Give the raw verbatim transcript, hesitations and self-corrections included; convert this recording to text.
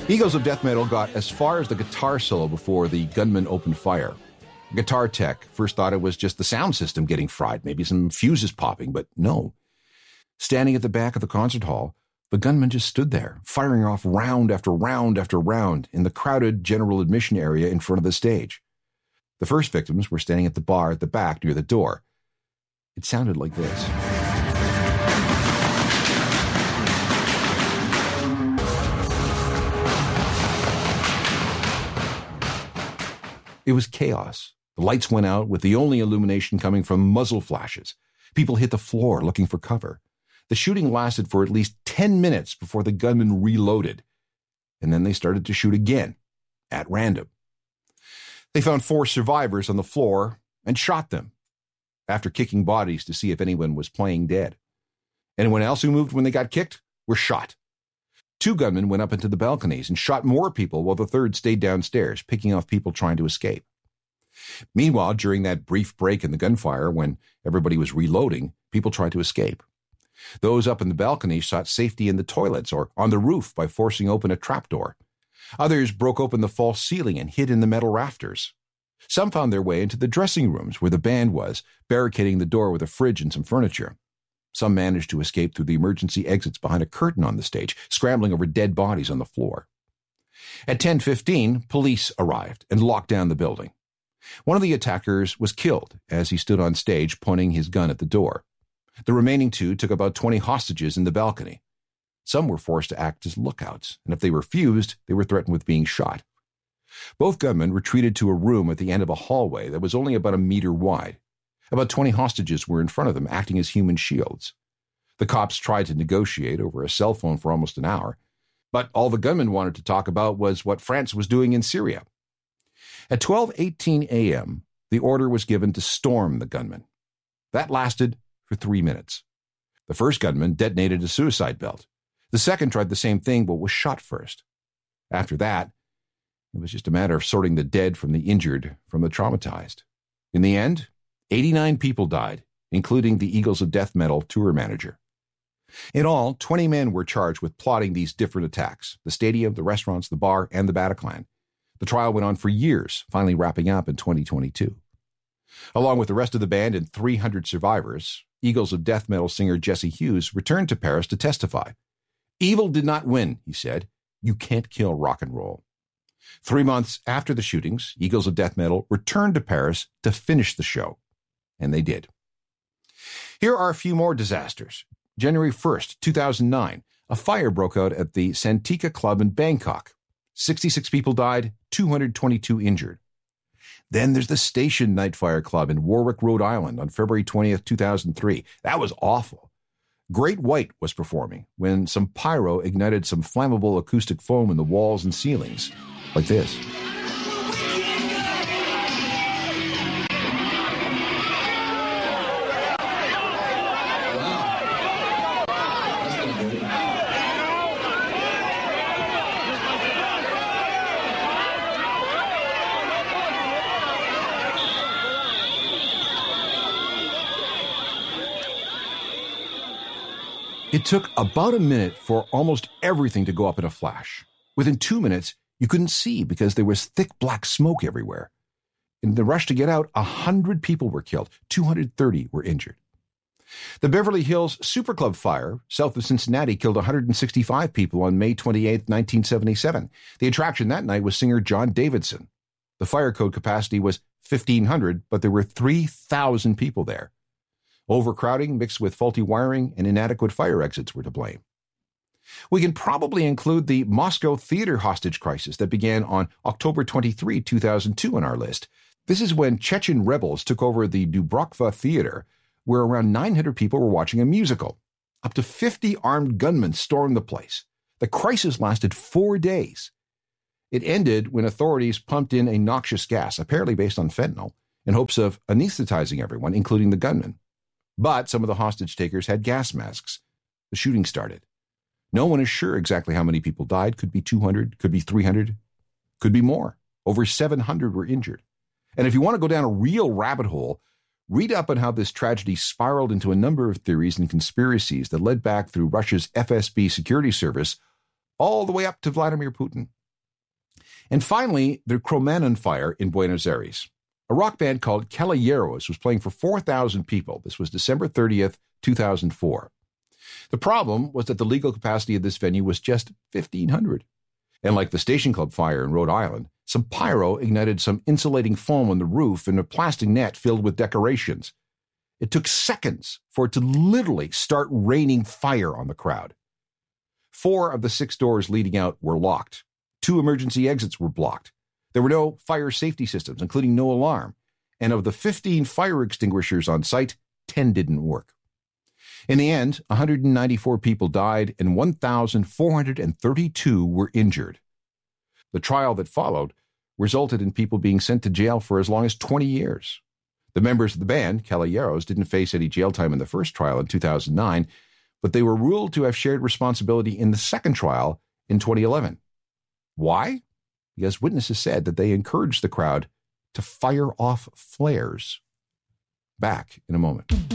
Eagles of Death Metal got as far as the guitar solo before the gunman opened fire. Guitar tech first thought it was just the sound system getting fried, maybe some fuses popping, but no. Standing at the back of the concert hall, the gunman just stood there, firing off round after round after round in the crowded general admission area in front of the stage. The first victims were standing at the bar at the back near the door. It sounded like this. It was chaos. The lights went out with the only illumination coming from muzzle flashes. People hit the floor looking for cover. The shooting lasted for at least ten minutes before the gunman reloaded. And then they started to shoot again, at random. They found four survivors on the floor and shot them, after kicking bodies to see if anyone was playing dead. Anyone else who moved when they got kicked were shot. Two gunmen went up into the balconies and shot more people while the third stayed downstairs, picking off people trying to escape. Meanwhile, during that brief break in the gunfire when everybody was reloading, people tried to escape. Those up in the balconies sought safety in the toilets or on the roof by forcing open a trapdoor. Others broke open the false ceiling and hid in the metal rafters. Some found their way into the dressing rooms where the band was, barricading the door with a fridge and some furniture. Some managed to escape through the emergency exits behind a curtain on the stage, scrambling over dead bodies on the floor. At ten fifteen, police arrived and locked down the building. One of the attackers was killed as he stood on stage pointing his gun at the door. The remaining two took about twenty hostages in the balcony. Some were forced to act as lookouts, and if they refused, they were threatened with being shot. Both gunmen retreated to a room at the end of a hallway that was only about a meter wide. About twenty hostages were in front of them, acting as human shields. The cops tried to negotiate over a cell phone for almost an hour, but all the gunmen wanted to talk about was what France was doing in Syria. At twelve eighteen a.m., the order was given to storm the gunmen. That lasted for three minutes. The first gunman detonated a suicide belt. The second tried the same thing but was shot first. After that, it was just a matter of sorting the dead from the injured from the traumatized. In the end, eighty-nine people died, including the Eagles of Death Metal tour manager. In all, twenty men were charged with plotting these different attacks: the stadium, the restaurants, the bar, and the Bataclan. The trial went on for years, finally wrapping up in twenty twenty-two. Along with the rest of the band and three hundred survivors, Eagles of Death Metal singer Jesse Hughes returned to Paris to testify. "Evil did not win," he said. "You can't kill rock and roll." Three months after the shootings, Eagles of Death Metal returned to Paris to finish the show. And they did. Here are a few more disasters. January first, two thousand nine, a fire broke out at the Santika Club in Bangkok. sixty-six people died, two hundred twenty-two injured. Then there's the Station Nightfire Club in Warwick, Rhode Island on February twentieth, two thousand three. That was awful. Great White was performing when some pyro ignited some flammable acoustic foam in the walls and ceilings, like this. It took about a minute for almost everything to go up in a flash. Within two minutes, you couldn't see because there was thick black smoke everywhere. In the rush to get out, one hundred people were killed. two hundred thirty were injured. The Beverly Hills Superclub fire, south of Cincinnati, killed one hundred sixty-five people on May twenty-eighth, nineteen seventy-seven. The attraction that night was singer John Davidson. The fire code capacity was fifteen hundred, but there were three thousand people there. Overcrowding mixed with faulty wiring and inadequate fire exits were to blame. We can probably include the Moscow theater hostage crisis that began on October twenty-third, two thousand two on our list. This is when Chechen rebels took over the Dubrovka Theater, where around nine hundred people were watching a musical. Up to fifty armed gunmen stormed the place. The crisis lasted four days. It ended when authorities pumped in a noxious gas, apparently based on fentanyl, in hopes of anesthetizing everyone, including the gunmen. But some of the hostage takers had gas masks. The shooting started. No one is sure exactly how many people died. Could be two hundred, could be three hundred, could be more. Over seven hundred were injured. And if you want to go down a real rabbit hole, read up on how this tragedy spiraled into a number of theories and conspiracies that led back through Russia's F S B security service all the way up to Vladimir Putin. And finally, the Cromañón fire in Buenos Aires. A rock band called Caballeros was playing for four thousand people. This was December thirtieth, two thousand four. The problem was that the legal capacity of this venue was just fifteen hundred. And like the Station Club fire in Rhode Island, some pyro ignited some insulating foam on the roof and a plastic net filled with decorations. It took seconds for it to literally start raining fire on the crowd. Four of the six doors leading out were locked. Two emergency exits were blocked. There were no fire safety systems, including no alarm. And of the fifteen fire extinguishers on site, ten didn't work. In the end, one hundred ninety-four people died and one thousand four hundred thirty-two were injured. The trial that followed resulted in people being sent to jail for as long as twenty years. The members of the band, Caballeros, didn't face any jail time in the first trial in two thousand nine, but they were ruled to have shared responsibility in the second trial in twenty eleven. Why? Because witnesses said that they encouraged the crowd to fire off flares. Back in a moment.